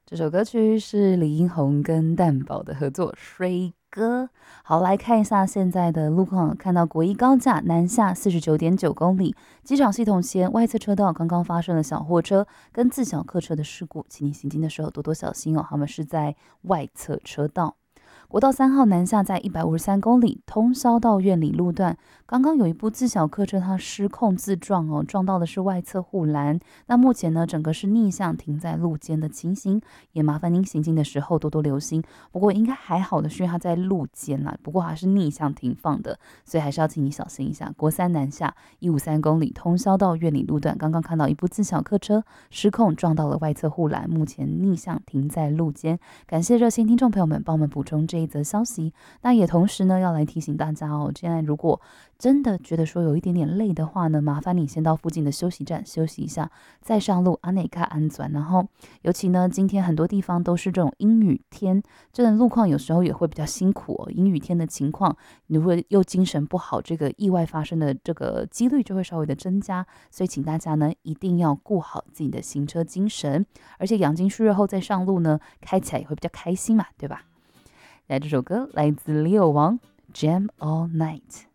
这首歌曲是李英宏跟蛋堡的合作《水歌》。好，来看一下现在的路况，看到国一高架南下49.9公里，机场系统线外侧车道刚刚发生了小货车跟自小客车的事故，请你行进的时候多多小心哦，他们是在外侧车道。国道3号南下在153公里，通霄到苑里路段，刚刚有一部自小客车它失控自撞哦，撞到的是外侧护栏。那目前呢，整个是逆向停在路肩的情形，也麻烦您行进的时候多多留心。不过应该还好的是，因为它在路肩啦，不过还是逆向停放的，所以还是要请你小心一下。国三南下153公里，通霄到苑里路段，刚刚看到一部自小客车失控撞到了外侧护栏，目前逆向停在路肩。感谢热心听众朋友们帮我们补充这一则消息。那也同时呢，要来提醒大家哦，现在如果真的觉得说有一点点累的话呢，麻烦你先到附近的休息站休息一下，再上路安内卡安转。然后尤其呢，今天很多地方都是这种阴雨天，这种路况有时候也会比较辛苦哦。阴雨天的情况，如果又精神不好，这个意外发生的这个几率就会稍微的增加。所以请大家呢一定要顾好自己的行车精神，而且养精蓄锐后再上路呢，开起来也会比较开心嘛，对吧？来，这首歌来自 Leo 王 Jam All Night。